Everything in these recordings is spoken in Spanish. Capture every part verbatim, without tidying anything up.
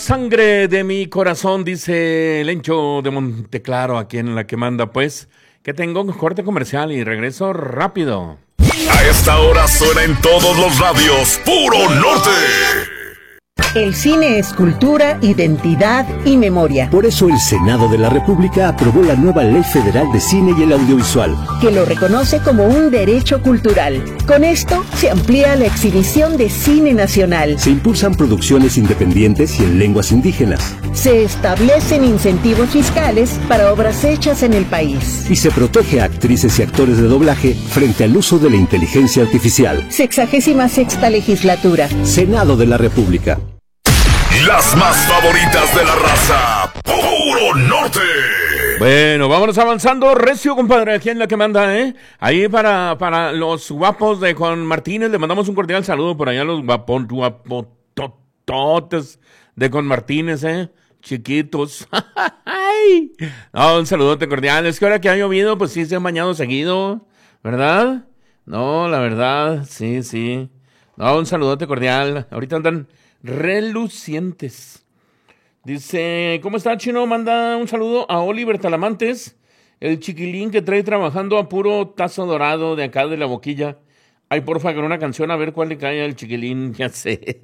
Sangre de mi corazón, dice Lencho de Monteclaro, aquí en La que manda, pues, que tengo un corte comercial y regreso rápido. A esta hora suena en todos los radios, Puro Norte. El cine es cultura, identidad y memoria. Por eso el Senado de la República aprobó la nueva Ley Federal de Cine y el Audiovisual, que lo reconoce como un derecho cultural. Con esto se amplía la exhibición de cine nacional. Se impulsan producciones independientes y en lenguas indígenas. Se establecen incentivos fiscales para obras hechas en el país. Y se protege a actrices y actores de doblaje frente al uso de la inteligencia artificial. Sexagésima sexta legislatura. Senado de la República. Las más favoritas de la raza, Puro Norte. Bueno, vámonos avanzando, recio, compadre, aquí en La que manda, ¿eh? Ahí para, para los guapos de Juan Martínez, le mandamos un cordial saludo por allá a los guapos, guapotototes de Juan Martínez, ¿eh? Chiquitos. Ay. No, un saludote cordial. Es que ahora que ha llovido, pues sí se han bañado seguido, ¿verdad? No, la verdad, sí, sí. No, un saludote cordial. Ahorita andan relucientes. Dice, ¿cómo está, Chino? Manda un saludo a Oliver Talamantes, el chiquilín que trae trabajando a puro tazo dorado de acá de la boquilla. Ay, porfa, con una canción a ver cuál le cae al chiquilín, ya sé.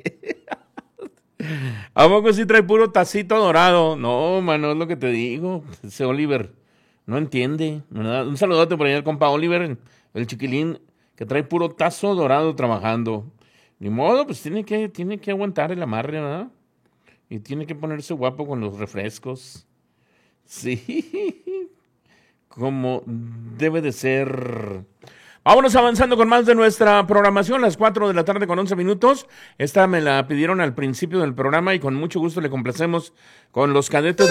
¿A poco sí trae puro tacito dorado? No, mano, es lo que te digo. Ese Oliver no entiende, ¿verdad? Un saludote por ahí al compa Oliver, el chiquilín que trae puro tazo dorado trabajando. Ni modo, pues tiene que, tiene que aguantar el amarre, ¿verdad? Y tiene que ponerse guapo con los refrescos. Sí, como debe de ser. Vámonos avanzando con más de nuestra programación, las cuatro de la tarde con once minutos. Esta me la pidieron al principio del programa y con mucho gusto le complacemos con los cadetes